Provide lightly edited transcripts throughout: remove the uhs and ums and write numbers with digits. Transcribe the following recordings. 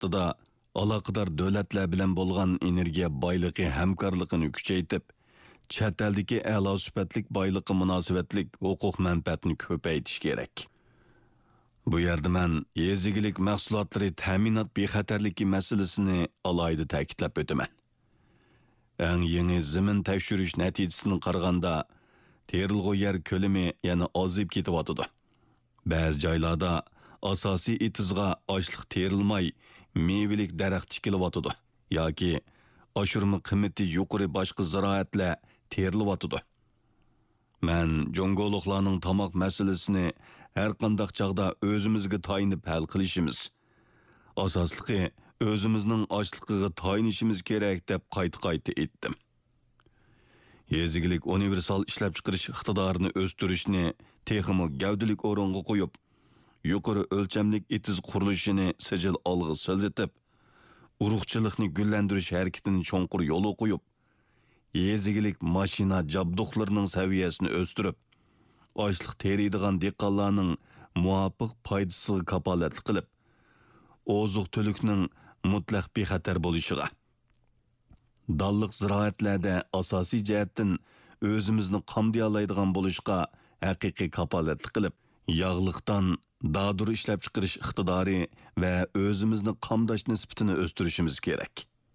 vaqtida aloqador davlatlar bilan bo'lgan energiya boyligi hamkorligini kuchaytirib, chet eldagi a'lo sifatlik boyliqqa munosabatlik huquq manfaatni ko'paytirish kerak. Bu yerda men yezigilik mahsulotlari ta'minot bexatarligi masalasini alohida ta'kidlab o'taman. Eng yangi zamin tekshirish natijasini qaraganda terilg'u yer ko'lami yana ozib ketyotidi. Ba'zi joylarda asosiy itizg'a ochliq terilmay, mevelik daraxt tikilyotidi yoki oshirma qiymati yuqori boshqa ziroatlar terilyotidi. Men Jongoliqlarning tomoq masalasini har qanday chog'da o'zimizga tayinib hal qilishimiz, asosligi o'zimizning ochligiga tayinishimiz kerak deb qayta aytdim. Yezigilik universal ishlab chiqarish iqtidorini o'stirishni texmo gavdalik o'ringa qo'yib, yuqori o'lchamlik itiz qurilishini sijil olg'i siljitib, urug'chilikni gullantirish harakatini cho'nqur yo'l qo'yib, yezigilik mashina jabduqlarining saviyasini o'stirib, ochliq teriydigan dehqonlarning muvofiq foydasiga kapolatlik qilib, oziq-tulikning mutlaq bexatar bo'lishiga, dalliq ziroatlarda asosiy jihatdan o'zimizni qamdiyalaydigan bo'lishga haqiqiy kapolatlik qilib, yog'liqdan dadur ishlab chiqarish iqtidori va o'zimizni qamdash nisbatini o'stirishimiz kerak.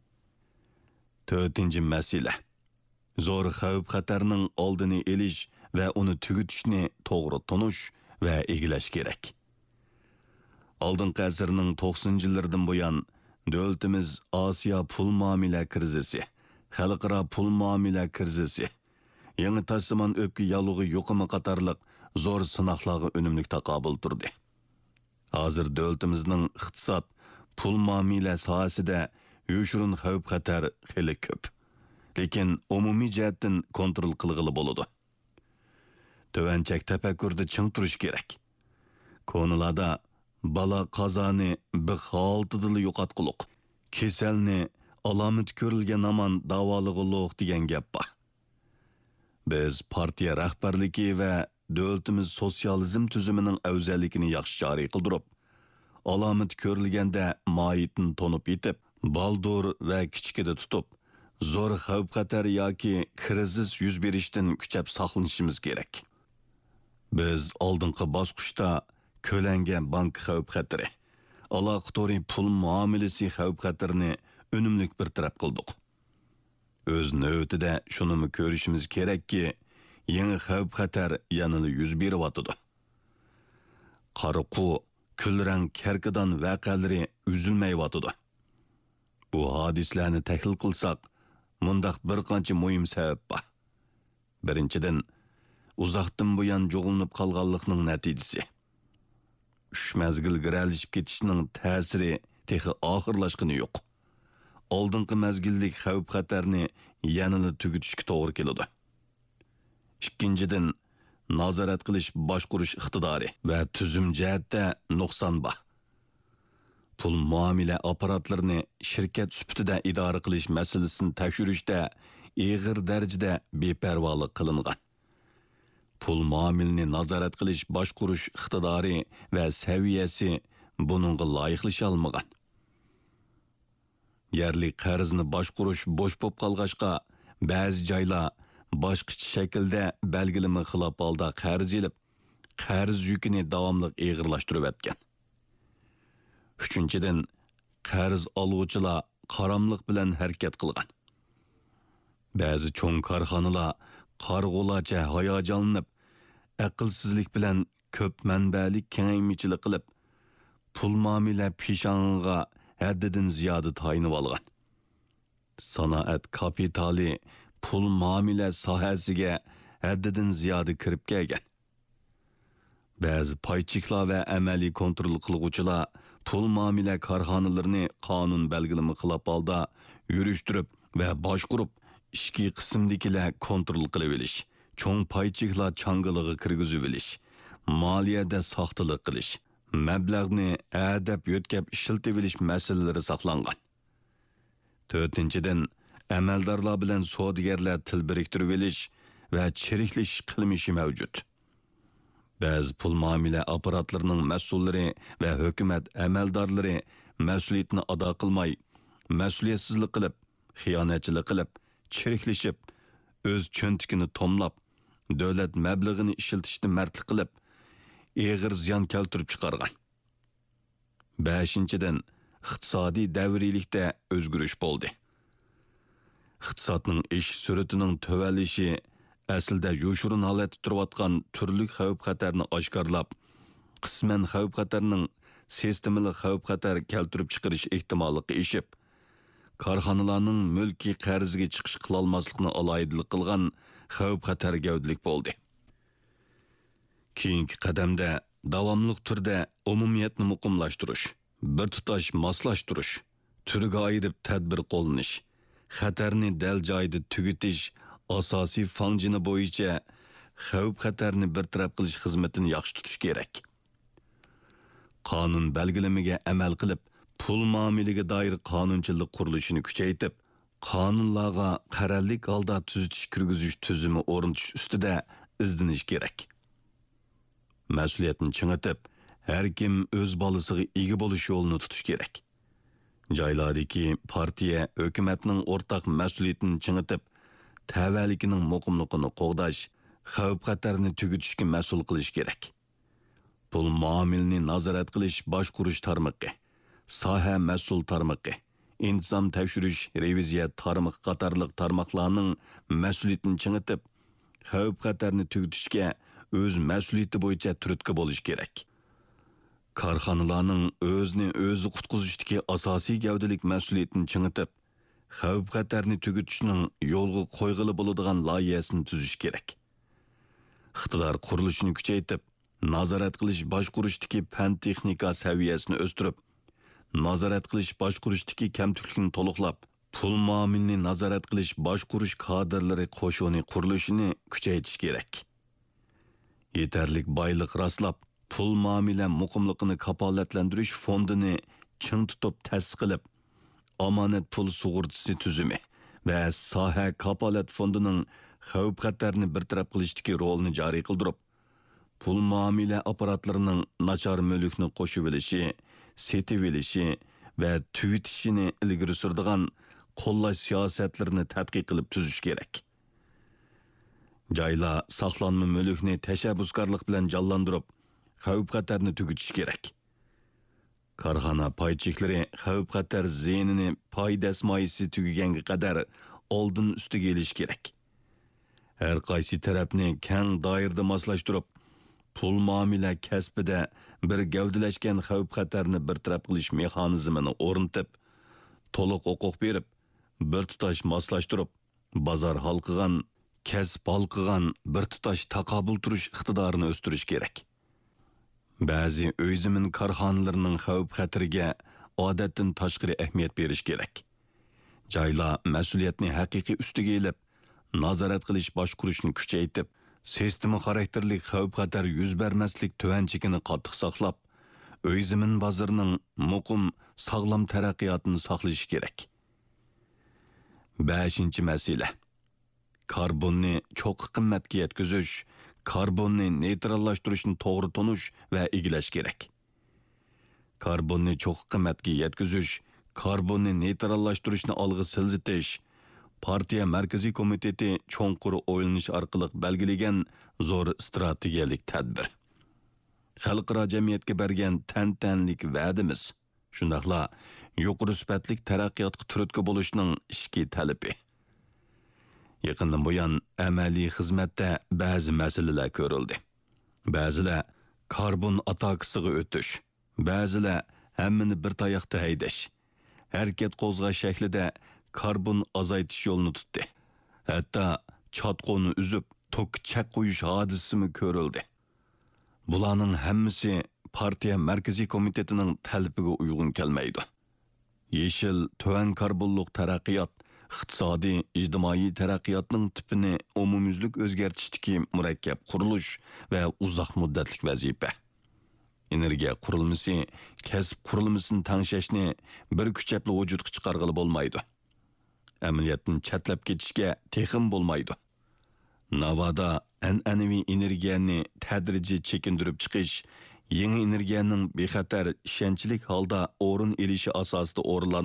4-masala. Zo'r xavf-xatarning oldini olish va uni tugutishni to'g'ri tonish va egilash kerak. Oldingi asrning 90-yillardan buyon davlatimiz Osiyo pul muomala krizisi, xalqaro pul muomala krizisi, yangi tashsimon o'pki yalug'i yuqumi qatorliq zo'r sinoqlarga unumlik taqobil turdi. Hozir davlatimizning iqtisod, pul muomala sohasida yo'shurun xavf-xatar xeli ko'p. Lekin umumiy jihatdan kontrol qilg'ili bo'ladi. Tovanchak tafakkurda ching turish kerak. Konularda bala qazoni bir holtidili yo'qotquliq, kasalni alomat ko'rilgan aman davolig'iliq degan gap bor. Biz partiya rahbarligi va davlatimiz sotsializm tuzumining afzalligini yaxshi joriy qildirib, alomat ko'rilganda moyitni to'nib yetib, baldur va kichkida tutib, zo'r xavf-xatar yoki krizis yuz berishdan kuchab saqlanishimiz kerak. Biz oldingi bosqichda ko'langan bank xavf-xatari, aloqatoriy pul muomalasi xavf-xatarini unumlik bir taraf qildik. O'z navbatida shuni ko'rishimiz kerakki, yangi xavf-xatar yanada yuz beryotidi. Qariqu, kulrang karkidan voqealari uzilmayotidi. Bu hadislarni tahlil qilsak, mundaq bir qancha muhim sabab bor. Birinchidan, uzoqdan buyon jo'g'inib qolganlikning natijasi. 3 mezgil giralishib ketishning ta'siri texi oxirlashgani yo'q. Oldingi mezgillik xavf-xatarni yanada tugutishga to'g'ri keladi. Ikkinchidan, nazorat qilish, boshqarish iqtidori va tuzum jihatda nuqson bor. Pul muomala apparatlarini shirkat sifatida idora qilish masalasini tekshirishda ig'ir darajada beparvolik qilingan. Pul muomalini nazorat qilish, boshqarish iqtidori va saviyasi buningga loyiqlasha olmagan. Yerli qarzni boshqarish bo'sh bo'lib qolg'ashqa, ba'zi joylar boshqacha shaklda belgilama xilof holda qarz elib, qarz yukini davomli ig'irlashtirib o'tgan. Uchinchidan, qarz oluvchilar qaramliq bilan harakat qilgan. Ba'zi cho'ng korxonalar qarg'ulacha hayajonlanib, aqlsizlik bilan ko'p manbalik kengaymichilik qilib, pul muomala peshonga haddidan ziyoda tayinib olgan. Sanoat kapitali pul muomala sohasiga haddidan ziyoda kirib kelgan. Ba'zi paychiqlar va amaliy kontrol qiluvchilar pul muomala korxonalarini qonun belgilama xilof holda yurishtirib va boshqarib, ishki qismdagilar kontrol qilib olish, cho'ng paychiqlar changalig'i kirgizib olish, moliyada soxtalik qilish, mablag'ni adab yo'tkab ishiltib olish masalalari saqlangan. 4-dan, amaldorlar bilan savdogarlar til biriktirib olish va chiriklash qilmishi mavjud. Ba'zi pul muomala apparatlarining mas'ullari va hukumat amaldorlari mas'uliyatni ado qilmay, mas'uliyatsizlik qilib, xiyonatchilik qilib, chiriklashib, o'z cho'ntikini tomlab, davlat mablag'ini ishlatishni mardlik qilib, eg'ir ziyon keltirib chiqargan. 5-dan iqtisodiy davriylikda o'zgarish bo'ldi. Iqtisodning ish sur'atining tövalishi aslida yo'shurun holatda turayotgan turli xavf-xatarni oshkorlab, qisman xavf-xatarning sistemali xavf-xatar keltirib chiqarish ehtimolliga eshib, korxonalarning mulkiy qarziga chiqish qilolmaslikni aloyidilik qilgan xavf-xatar gavdalik bo'ldi. Keyingi qadamda davomli turda umumiyatni muqimlashtirish, bir tutash moslashtirish, turga ayirib tadbir qo'llanish, xatarni dal joyida tugutish asosiy fanjini bo'yicha xavf-xatarni bartaraf qilish xizmatini yaxshi tutish kerak. Qonun belgilamiga amal qilib, pul muomalaga doir qonunchilik qurilishini kuchaytirib, qonunlarga qarorlik holda tuzitish kirgizish tuzumi o'rnatish ustida izlanish kerak. Mas'uliyatni chingitib, har kim o'z bolasiga ega bo'lish yo'lini tutish kerak. Joylardagi partiya hukumatning o'rtaq mas'uliyatini chingitib, tavallikining muqimligini qo'g'dash, xavf-xatarni tugutishga mas'ul qilish kerak. Pul muomalini nazorat qilish boshqurish tarmoqi, soha mas'ul tarmoqi, intizom tekshirish, reviziya tarmoq qatorliq tarmoqlarning mas'uliyatini chingitib, xavf-xatarni tugutishga o'z mas'uliyati bo'yicha turtki bo'lish kerak. Korxonalarning o'zini o'zi qutqizishdagi asosiy gavdalik mas'uliyatini chingitib, xavf-xatarni tugutishning yo'lga qo'yg'ili bo'ladigan loyihasini tuzish kerak. Iqtidor qurilishini kuchaytirib, nazorat qilish boshqurishdagi fan texnika saviyasini o'stirib, nazorat qilish boshqurishdagi kamchilikni to'liqlab, pul muomalini nazorat qilish boshqurish kadrlari qo'shuni qurilishini kuchaytirish kerak. Yetarlik boylik rastlab, pul muomala muqimligini kapolatlantirish fondini ching tutib ta'sis qilib, omonat pul sug'urtasi tuzumi va soha kapolat fondining xavf-xatarni bartaraf qilishdagi rolini joriy qildirib, pul muomala apparatlarining nachar mulkni qo'shib olishi, setib olishi va tugitishini ilgari suradigan qo'llash siyosatlarini tadqiq qilib tuzish kerak. Joylar saqlanma mulkni tashabbuskorlik bilan jonlantirib, xavf-xatarni tugutish kerak. Korxona paychiklari xavf-xatar ziynini pay dasmoyisi tugaganga qadar oldin ustiga elish kerak. Har qaysi tarafni keng doirada moslashtirib, pul muomala kasbida bir gavdalashgan xavf-xatarni bartaraf qilish mexanizmini o'rnatib, to'liq huquq berib, bir tutash moslashtirib, bozor halqigan, kasb halqigan bir tutash taqobil turish iqtidorini o'stirish kerak. Ba'zi uy zamin korxonalarining xavf-xatariga odatdan tashqari ahamiyat berish kerak. Joylar mas'uliyatni haqiqiy ustiga elib, nazorat qilish boshqurishni kuchaytirib, sistema xarakterlik xavf-xatar yuz bermaslik tuvanchigini qattiq saqlab, uy zamin bozorining muqim, sog'lom taraqqiyotini saqlash kerak. 5-masala. Karbonni cho'q qimmatga yetkazish, karbonni neytrallashtirishni to'g'ri tonish va egilash kerak. Karbonni cho'q qimmatga yetkazish, karbonni neytrallashtirishni olg'a siljitish, partiya markaziy komiteti cho'nqur o'ylanish orqali belgilagan zo'r strategiyalik tadbir. Xalqaro jamiyatga bergan tantanlik va'dimiz, shundaqla yuqori sifatlik taraqqiyotga turtki bo'lishning ishki talabi. Yaqindan buyon amaliy xizmatda ba'zi masalalar ko'rildi. Ba'zilar karbon atakisiga o'tish, ba'zilar hammani bir tayoqda haydash, harakat qo'zg'ash shaklida karbon azaytish yo'lini tutdi. Hatto chatqonni uzib, tok chaq qo'yish hodisasi ko'rildi. Bularning hammasi partiya markaziy komitetining talabiga uyg'un kelmaydi. Yeşil tuvan karbonlik taraqqiyot iqtisodiy, ijtimoiy taraqqiyotning tipini umumyuzlik o'zgartishdagi murakkab qurilish va uzoq muddatlik vazifa. Energiya qurilmasi, kasb qurilmasini tanglashni bir kuchapli vujudga chiqarg'ili bo'lmaydi. Amaliyotni chatlab ketishga texim bo'lmaydi. Navoda an'anaviy energiyani tadrijiy chekindirib chiqish, Yeni energiyaning bexatar ishonchlik holda o'rin elishi asosida o'rinlan